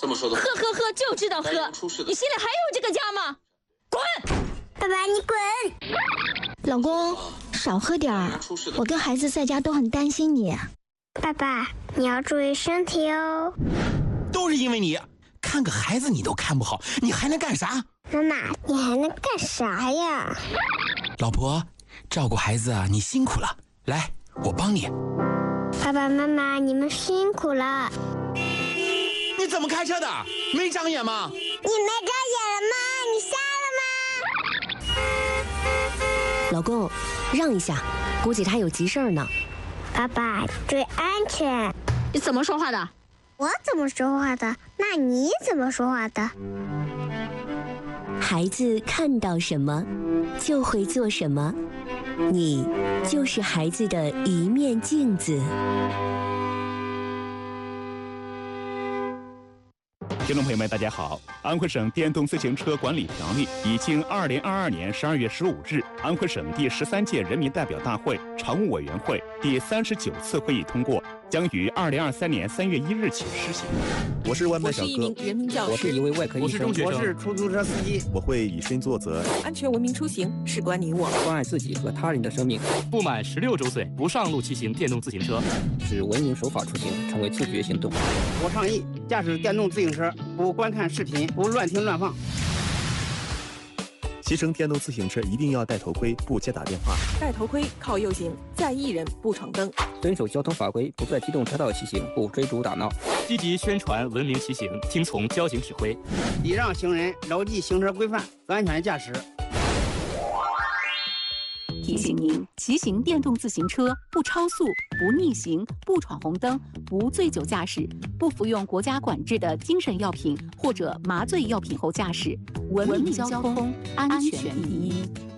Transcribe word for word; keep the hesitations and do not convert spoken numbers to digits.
这么说的， 喝喝喝就知道喝，你心里还有这个家吗？滚！ 爸爸，你滚！ 老公，少喝点儿，我跟孩子在家都很担心你。 爸爸，你要注意身体哦。 都是因为你，看个孩子你都看不好，你还能干啥？ 妈妈，你还能干啥呀？ 老婆，照顾孩子啊，你辛苦了，来，我帮你。 爸爸妈妈，你们辛苦了。 你怎么开车的？没长眼吗？ 你没长眼了吗？你瞎了吗？ 老公，让一下，估计他有急事儿呢。 爸爸，注意安全。 你怎么说话的？ 我怎么说话的？那你怎么说话的？ 孩子看到什么，就会做什么。你就是孩子的一面镜子。 听众朋友们，大家好！安徽省电动自行车管理条例已经二零二二年十二月十五日安徽省第十三届人民代表大会常务委员会第三十九次会议通过，将于二零二三年三月一日起施行。 我是外卖小哥， 我是一名人民教师， 我是一位外科医生， 我是出租车司机。 我会以身作则， 安全文明出行事关你我， 关爱自己和他人的生命。 不满十六周岁不上路骑行电动自行车， 使文明守法出行成为自觉行动。 我倡议驾驶电动自行车不观看视频，不乱听乱放。 骑乘电动自行车一定要戴头盔，不接打电话。 戴头盔靠右行，在意人不闯灯。 遵守交通法规，不在机动车道骑行，不追逐打闹。 积极宣传文明骑行，听从交警指挥， 礼让行人，牢记行车规范，安全驾驶。 提醒您：骑行电动自行车不超速、不逆行、不闯红灯、不醉酒驾驶、不服用国家管制的精神药品或者麻醉药品后驾驶。文明交通，安全第一。